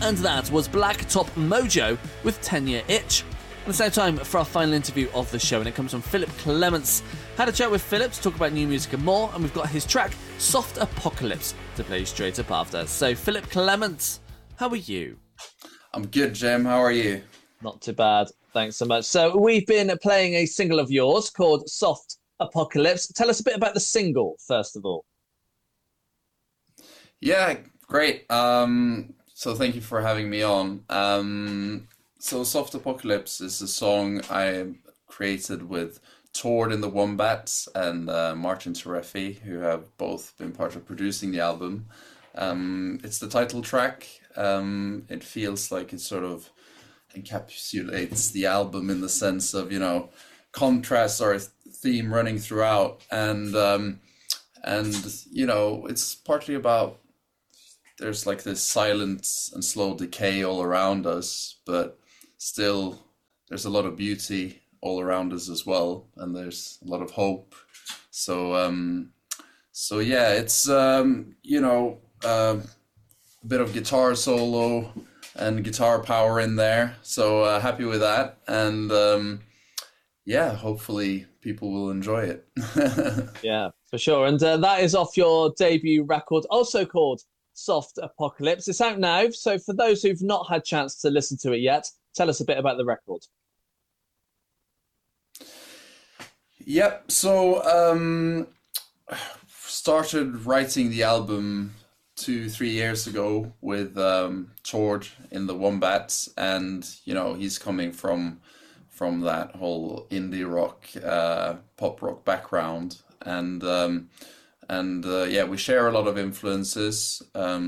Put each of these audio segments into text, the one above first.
And that was Blacktop Mojo with 10-Year Itch. And it's now time for our final interview of the show, and it comes from Philip Clements. Had a chat with Philip to talk about new music and more, and we've got his track, Soft Apocalypse, to play straight up after. So, Philip Clements, how are you? I'm good, Jim. How are you? Not too bad. Thanks so much. So, we've been playing a single of yours called Soft Apocalypse. Tell us a bit about the single, first of all. Yeah, great. So thank you for having me on. So Soft Apocalypse is a song I created with Tord and the Wombats and Martin Terefi, who have both been part of producing the album. It's the title track. It feels like it sort of encapsulates the album in the sense of, you know, contrasts are a theme running throughout, and you know, it's partly about there's like this silence and slow decay all around us, but still there's a lot of beauty all around us as well, and there's a lot of hope. So so yeah, it's you know, a bit of guitar solo and guitar power in there, so happy with that, and yeah, hopefully people will enjoy it. Yeah, for sure. And that is off your debut record, also called Soft Apocalypse. It's out now, so for those who've not had a chance to listen to it yet, tell us a bit about the record. Yep, so started writing the album 2-3 years ago with Tord in the Wombats, and you know, he's coming from that whole indie rock, pop rock background, and yeah, we share a lot of influences.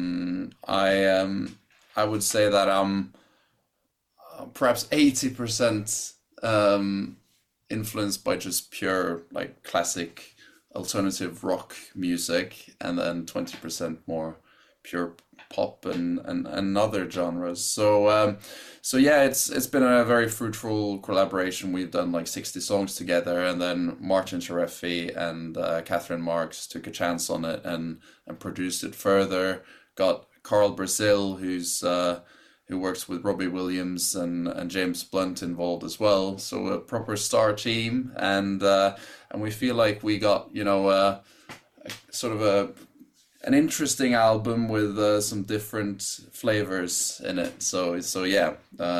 I would say that I'm perhaps 80% influenced by just pure like classic alternative rock music, and then 20% more pure pop and other genres. So so yeah, it's been a very fruitful collaboration. We've done like 60 songs together, and then Martin Terefi and Catherine Marks took a chance on it and produced it further. Got Carl Brazil, who works with Robbie Williams and James Blunt involved as well. So a proper star team, and we feel like we got, you know, sort of an interesting album with some different flavors in it. So yeah,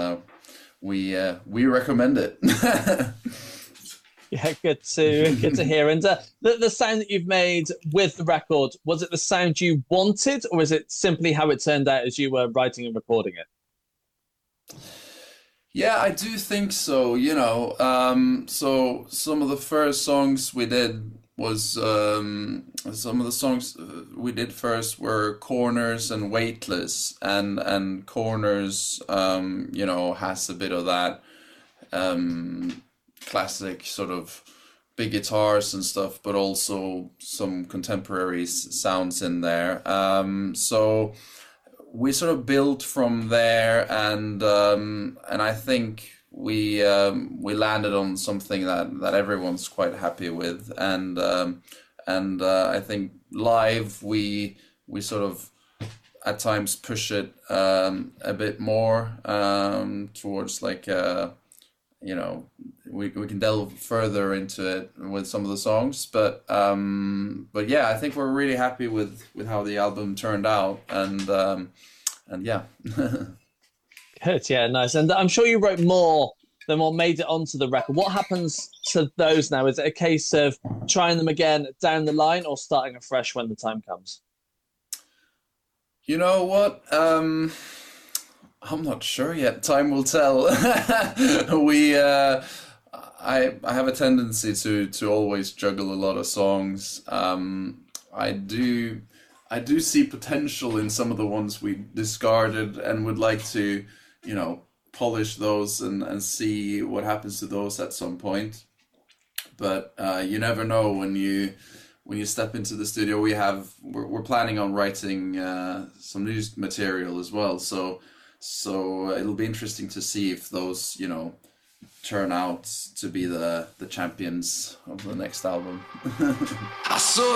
we recommend it. Yeah, good to hear. And the sound that you've made with the record, was it the sound you wanted, or is it simply how it turned out as you were writing and recording it? Yeah, I do think so. You know, so some of the first songs we did was some of the songs we did first were Corners and Weightless, and Corners, you know, has a bit of that classic sort of big guitars and stuff, but also some contemporary sounds in there. So we sort of built from there, and I think we landed on something that everyone's quite happy with, and I think live we sort of at times push it a bit more towards like you know, we can delve further into it with some of the songs, but yeah, I think we're really happy with how the album turned out, and yeah. Good, yeah, nice. And I'm sure you wrote more than what made it onto the record. What happens to those now? Is it a case of trying them again down the line, or starting afresh when the time comes? You know what? I'm not sure yet. Time will tell. I have a tendency to always juggle a lot of songs. I do see potential in some of the ones we discarded, and would like to, you know, polish those and see what happens to those at some point. But you never know when you step into the studio. We're planning on writing some new material as well. So it'll be interesting to see if those, you know, turn out to be the champions of the next album. I saw